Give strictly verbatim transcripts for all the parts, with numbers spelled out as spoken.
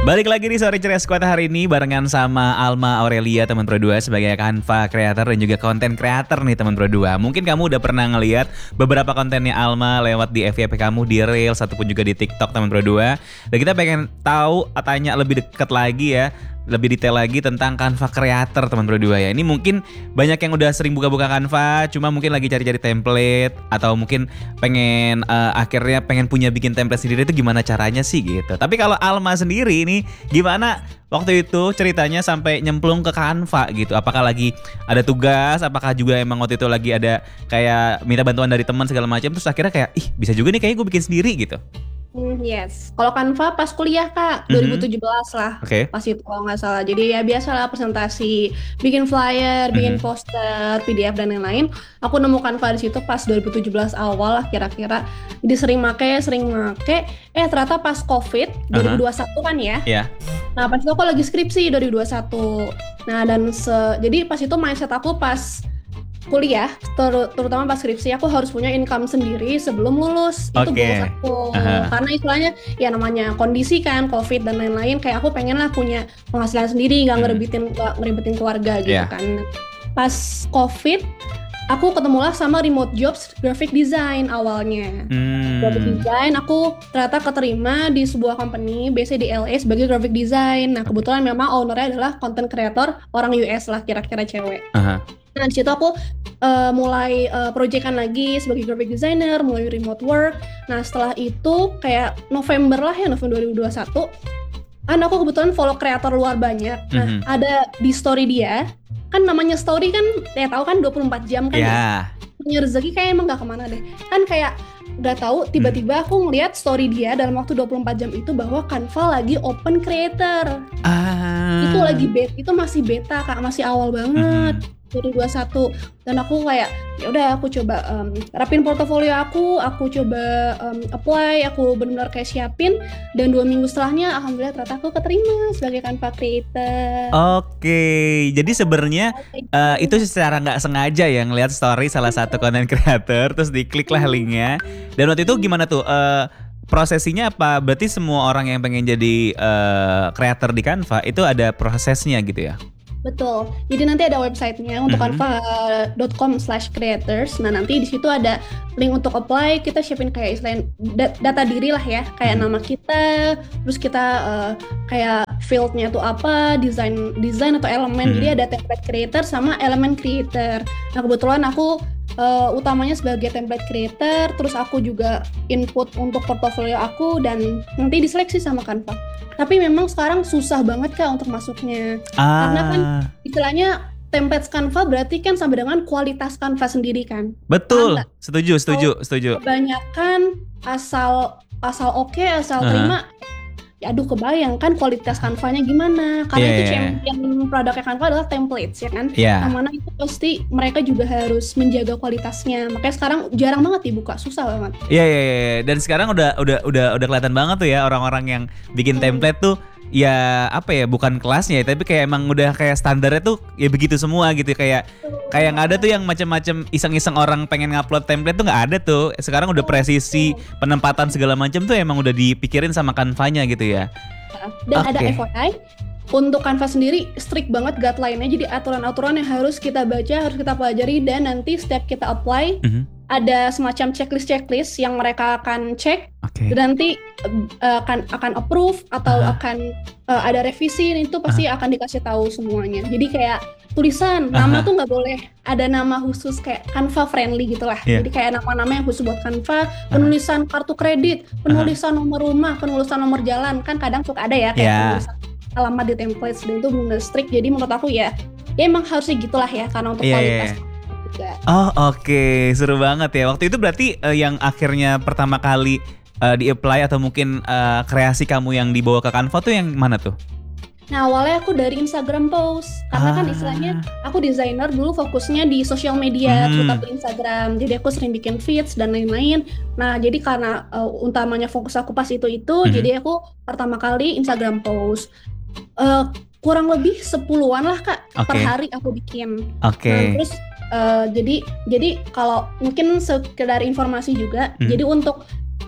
Balik lagi di Sore Ceria Squad hari ini barengan sama Alma Aurelia teman Pro dua sebagai Canva Creator dan juga Content Creator nih teman Pro dua. Mungkin kamu udah pernah ngelihat beberapa kontennya Alma lewat di F Y P kamu di Reels ataupun juga di TikTok teman Pro dua. Dan kita pengen tahu, tanya lebih dekat lagi ya, lebih detail lagi tentang Canva Creator teman Pro dua ya. Ini mungkin banyak yang udah sering buka-buka Canva, cuma mungkin lagi cari-cari template atau mungkin pengen uh, akhirnya pengen punya bikin template sendiri, itu gimana caranya sih gitu. Tapi kalau Alma sendiri ini gimana waktu itu ceritanya sampai nyemplung ke Canva gitu? Apakah lagi ada tugas? Apakah juga emang waktu itu lagi ada kayak minta bantuan dari teman segala macam, terus akhirnya kayak ih bisa juga nih kayaknya gue bikin sendiri gitu? Hmm, yes. Kalau Canva pas kuliah Kak, dua ribu tujuh belas lah. Oke. Pas itu kalau nggak salah. Jadi ya biasalah presentasi, bikin flyer, bikin Mhm. poster, P D F dan lain-lain. Aku nemu Canva di situ pas dua ribu tujuh belas awal lah kira-kira. Jadi sering make, sering make. Eh ternyata pas COVID dua ribu dua puluh satu kan ya. Iya. Nah pas itu aku lagi skripsi dua ribu dua puluh satu. Nah dan se jadi pas itu mindset aku pas kuliah, ter- terutama pas skripsi, aku harus punya income sendiri sebelum lulus. Itu Oke. goals aku. Aha. Karena istilahnya ya namanya kondisi kan, COVID dan lain-lain, kayak aku pengen lah punya penghasilan sendiri, nggak Hmm. ngerebitin nggak ngeribetin keluarga gitu Yeah. kan. Pas COVID, aku ketemulah sama remote jobs graphic design awalnya. Graphic Hmm. design, aku ternyata keterima di sebuah company based di L A sebagai graphic design. Nah kebetulan memang ownernya adalah content creator orang U S lah, kira-kira cewek. Aha. Nah di situ aku uh, mulai uh, proyekan lagi sebagai graphic designer, mulai remote work. Nah setelah itu kayak November lah ya, November dua ribu dua puluh satu, kan aku kebetulan follow kreator luar banyak. Nah Mhm. ada di story dia, kan namanya story kan, ya tahu kan dua puluh empat jam kan ya. Ya. Punya rezeki kayak emang gak kemana deh. Kan kayak gak tahu tiba-tiba aku ngeliat story dia dalam waktu dua puluh empat jam itu bahwa Canva lagi open creator. Ah. Itu lagi beta, itu masih beta Kak, masih awal banget. Mhm. dua ribu dua puluh satu. Dan aku kayak ya udah aku coba um, rapin portofolio aku, aku coba um, apply, aku benar-benar kayak siapin, dan dua minggu setelahnya alhamdulillah ternyata aku keterima sebagai Canva creator. Oke, jadi sebenarnya uh, itu secara nggak sengaja ya ngelihat story salah satu content creator, terus diklik lah linknya. Dan waktu itu gimana tuh? Uh, prosesinya apa? Berarti semua orang yang pengen jadi uh, creator di Canva itu ada prosesnya gitu ya? Betul. Jadi nanti ada websitenya untuk Mhm. canva dot com slash creators. Nah nanti di situ ada link untuk apply. Kita siapin kayak istilah da- data diri lah ya, kayak Mhm. nama kita, terus kita uh, kayak fieldnya tuh apa, desain desain atau elemen. Mhm. Jadi ada template creator sama elemen creator. Nah kebetulan aku uh, utamanya sebagai template creator, terus aku juga input untuk portofolio aku dan nanti diseleksi sama Canva. Tapi memang sekarang susah banget Kak untuk masuknya. Ah. Karena kan istilahnya template Canva berarti kan sama dengan kualitas Canva sendiri kan. Betul. Paham nggak? Setuju, setuju, setuju. Kebanyakan asal asal oke, asal Aha. terima. Ya aduh kebayang kan kualitas Canva-nya gimana. Karena Iya, itu iya, iya. champion produknya Canva adalah templates ya kan. Iya. Yang mana itu pasti mereka juga harus menjaga kualitasnya. Makanya sekarang jarang banget dibuka, susah banget. Iya, iya, iya. Dan sekarang udah udah udah udah kelihatan banget tuh ya orang-orang yang bikin Hmm. template tuh ya apa ya, bukan kelasnya ya, tapi kayak emang udah kayak standarnya tuh ya begitu semua gitu. Kayak kayak nggak ada tuh yang macam-macam iseng-iseng orang pengen ngupload template tuh nggak ada tuh. Sekarang udah presisi penempatan segala macam tuh emang udah dipikirin sama Canva-nya gitu ya. Dan ada Oke. F Y I untuk Canva sendiri strict banget guideline-nya, jadi aturan-aturan yang harus kita baca, harus kita pelajari, dan nanti setiap kita apply Mhm. ada semacam checklist-checklist yang mereka akan cek. Oke. Dan nanti uh, akan akan approve atau Aha. akan uh, ada revisi, itu pasti akan dikasih tahu semuanya. Jadi kayak tulisan nama Aha. tuh nggak boleh ada nama khusus kayak Canva friendly gitulah. Iya. Jadi kayak nama-nama yang khusus buat Canva, penulisan kartu kredit, penulisan nomor rumah, penulisan nomor jalan, kan kadang suka ada ya kayak Iya. penulisan alamat di templates, dan itu benar strict. Jadi menurut aku ya, ya emang harusnya gitulah ya karena untuk Iya, iya, kualitas iya. juga. Oh oke, seru banget ya. Waktu itu berarti eh, yang akhirnya pertama kali eh, di-apply atau mungkin eh, kreasi kamu yang dibawa ke Canva tuh yang mana tuh? Nah awalnya aku dari Instagram post, karena kan Ah. istilahnya aku desainer dulu fokusnya di sosial media, Hmm. terutama di Instagram. Jadi aku sering bikin feeds dan lain-lain. Nah jadi karena uh, utamanya fokus aku pas itu itu, Mhm. jadi aku pertama kali Instagram post. Uh, kurang lebih sepuluhan lah Kak per Oke. hari aku bikin. Oke. Nah, terus uh, jadi jadi kalau mungkin sekedar informasi juga, Hmm. jadi untuk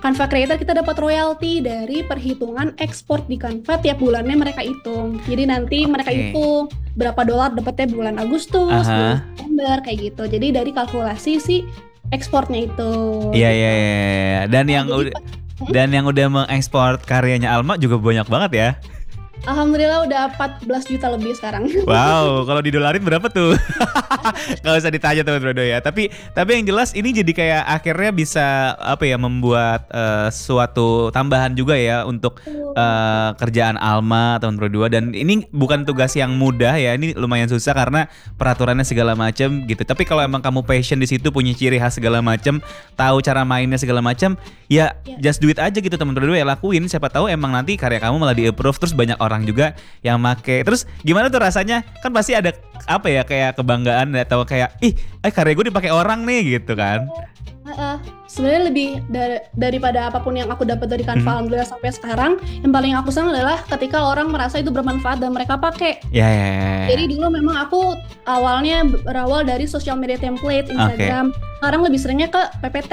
Canva Creator kita dapat royalti dari perhitungan ekspor di Canva tiap bulannya mereka hitung. Jadi nanti mereka Oke. hitung berapa dolar dapatnya bulan Agustus, Aha. bulan September kayak gitu. Jadi dari kalkulasi si ekspornya itu. Iya gitu. iya iya. iya. Dan Nah, yang jadi udah pa- dan yang udah mengekspor karyanya Alma juga banyak banget ya. Alhamdulillah udah empat belas juta lebih sekarang. Wow, kalau didolarin berapa tuh? Gak usah ditanya teman Brodo ya. Tapi tapi yang jelas ini jadi kayak akhirnya bisa apa ya membuat eh, suatu tambahan juga ya untuk eh, kerjaan Alma teman Pro dua. Dan ini bukan tugas yang mudah ya. Ini lumayan susah karena peraturannya segala macam gitu. Tapi kalau emang kamu passion di situ, punya ciri khas segala macam, tahu cara mainnya segala macam, ya Ya. just do it aja gitu teman Pro dua ya, lakuin. Siapa tahu emang nanti karya kamu malah di-approve terus banyak orang juga yang make. Terus gimana tuh rasanya? Kan pasti ada apa ya kayak kebanggaan atau kayak ih, eh karya gue dipakai orang nih gitu kan. Uh, sebenarnya lebih dari, daripada apapun yang aku dapat dari Canva, Hmm. alhamdulillah sampai sekarang, yang paling aku senang adalah ketika orang merasa itu bermanfaat dan mereka pakai. Ya ya. ya, ya. Jadi dulu memang aku awalnya berawal dari social media template Instagram, sekarang lebih seringnya ke P P T.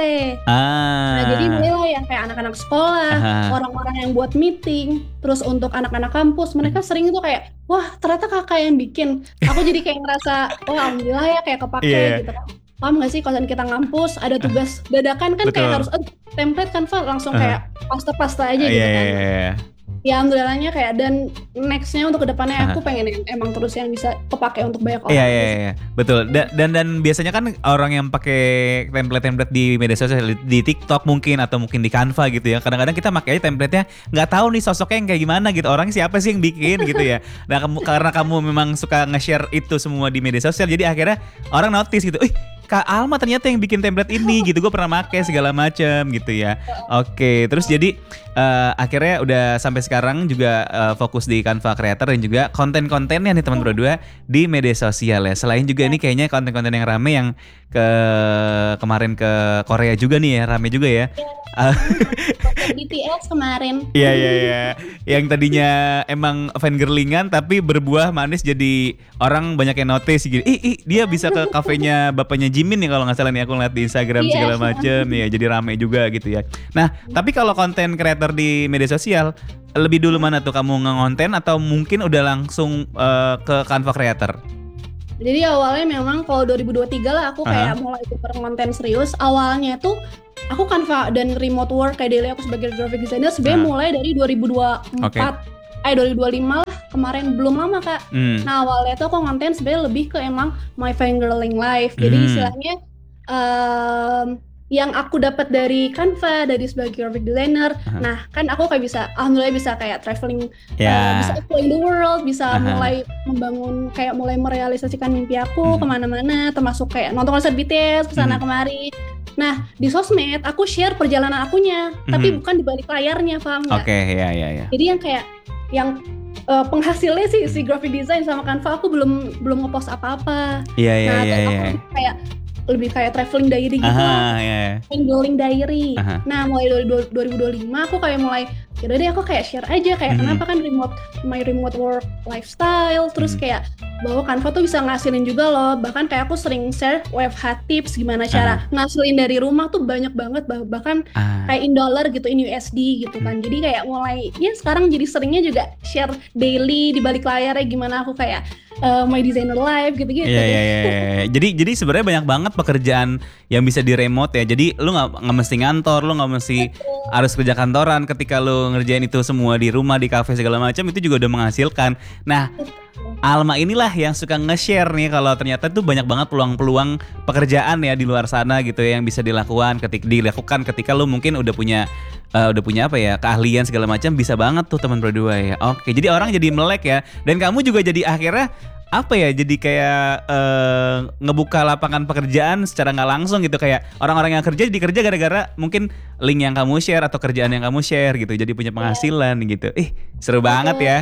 Ah. Nah jadi mulailah yang kayak anak-anak sekolah, Aha. orang-orang yang buat meeting, terus untuk anak-anak kampus, mereka sering itu kayak, wah ternyata kakak yang bikin. Aku jadi kayak ngerasa, wah alhamdulillah ya kayak kepake Iya. gitu kan. Paham gak sih kalau kita ngampus ada tugas dadakan kan Betul. kayak harus eh, template kan Val, langsung Aha. kayak pasta-pasta aja gitu Iya kan. iya iya. Ya alhamdulillahnya kayak dan nextnya untuk kedepannya Aha. aku pengen yang emang terus yang bisa kepake untuk banyak orang. Iya iya iya, betul. Da- Dan dan biasanya kan orang yang pakai template-template di media sosial, di TikTok mungkin atau mungkin di Canva gitu ya. Kadang-kadang kita pakai aja template-nya, nggak tahu nih sosoknya yang kayak gimana gitu. Orang siapa sih yang bikin gitu ya. Nah, kamu karena kamu memang suka nge-share itu semua di media sosial, jadi akhirnya orang notice gitu. Ih, Kak Alma ternyata yang bikin template ini gitu. Gue pernah pakai segala macam gitu ya. Oke, terus jadi eh, akhirnya udah sampai sekarang juga eh, fokus di Canva Creator dan juga konten-kontennya nih teman berdua di media sosial ya. Selain juga ini kayaknya konten-konten yang rame yang ke kemarin ke Korea juga nih ya, rame juga ya. B T S kemarin. Iya iya iya. Yang tadinya emang fangirlingan tapi berbuah manis jadi orang banyak yang notice gitu. Ih, ih dia bisa ke kafenya bapaknya Jimin nih kalau nggak salah nih, aku ngeliat di Instagram Iya. segala macem ya, jadi rame juga gitu ya. Nah, tapi kalau konten creator di media sosial lebih dulu mana tuh kamu ngonten atau mungkin udah langsung eh, ke Canva Creator? Jadi awalnya memang kalau dua ribu dua puluh tiga lah aku kayak mulai berkonten serius. Awalnya tuh aku Canva dan remote work kayak daily aku sebagai graphic designer sebenarnya Ah. mulai dari dua ribu dua puluh empat eh dua ribu dua puluh lima lah, kemarin belum lama Kak. Hmm. Nah awalnya tuh aku konten sebenarnya lebih ke emang my fangirling life. Jadi Hmm. istilahnya em, yang aku dapat dari Canva dari sebagai graphic designer. Aha. Nah kan aku kayak bisa alhamdulillah bisa kayak traveling, Ya. uh, bisa exploring the world, bisa Aha. mulai membangun kayak mulai merealisasikan mimpi aku Mhm. kemana-mana, termasuk kayak nonton konser B T S kesana Mhm. kemari. Nah di sosmed aku share perjalanan akunya, tapi Mhm. bukan di balik layarnya, paham nggak? Oke, ya ya ya. Jadi yang kayak yang uh, penghasilnya sih si graphic design sama Canva aku belum belum ngepost apa-apa. Iya iya Nah iya terus iya. aku lebih kayak lebih kayak traveling diary gitu Aha, lah, ya. fangirling diary. Aha. Nah mulai dari dua ribu dua puluh lima aku kayak mulai yaudah deh aku kayak share aja kayak Mhm. kenapa kan remote my remote work lifestyle, terus Mhm. kayak bahwa Canva tuh bisa ngasilin juga loh. Bahkan kayak aku sering share W F H tips gimana cara ngasilin dari rumah tuh banyak banget, bah- bahkan Ah. kayak in dollar gitu, in U S D gitu kan. Jadi kayak mulai ya sekarang jadi seringnya juga share daily di balik layarnya gimana aku kayak uh, my designer life gitu-gitu. Iya deh. iya iya. iya. Jadi jadi sebenarnya banyak banget pekerjaan yang bisa di remote ya. Jadi lu nggak nggak mesti ngantor, lu nggak mesti harus kerja kantoran. Ketika lu ngerjain itu semua di rumah, di kafe segala macam, itu juga udah menghasilkan. Nah, Alma inilah yang suka nge-share nih kalau ternyata tuh banyak banget peluang-peluang pekerjaan ya di luar sana gitu ya yang bisa dilakukan ketika dilakukan ketika lu mungkin udah punya eh, udah punya apa ya keahlian segala macam, bisa banget tuh teman berdua ya. Oke, jadi orang jadi melek ya. Dan kamu juga jadi akhirnya apa ya, jadi kayak eh, ngebuka lapangan pekerjaan secara nggak langsung gitu, kayak orang-orang yang kerja jadi kerja gara-gara mungkin link yang kamu share atau kerjaan yang kamu share gitu, jadi punya penghasilan gitu. Ih, seru banget ya.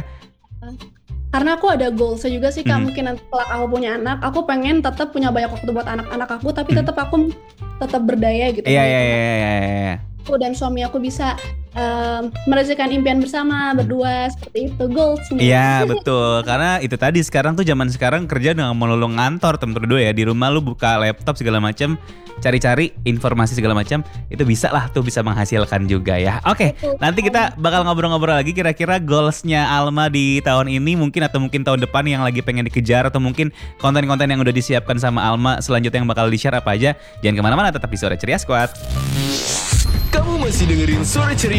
Karena aku ada goalsnya juga sih Kak, Mhm. mungkin nanti setelah aku punya anak, aku pengen tetap punya banyak waktu buat anak-anak aku, tapi Mhm. tetap aku tetap berdaya gitu. Iya Gitu. iya iya iya. iya. Aku dan suami aku bisa um, merealisasikan impian bersama berdua seperti itu goals nih. Iya betul, karena itu tadi sekarang tuh zaman sekarang kerja dengan melulu ngantor temen berdua ya, di rumah lu buka laptop segala macam, cari-cari informasi segala macam, itu bisa lah tuh bisa menghasilkan juga ya. Oke, Betul. nanti kita bakal ngobrol-ngobrol lagi kira-kira goalsnya Alma di tahun ini mungkin atau mungkin tahun depan yang lagi pengen dikejar atau mungkin konten-konten yang udah disiapkan sama Alma selanjutnya yang bakal di-share apa aja. Jangan kemana-mana, tetap di Sore Ceria Squad. Kamu masih dengerin Sore Ceria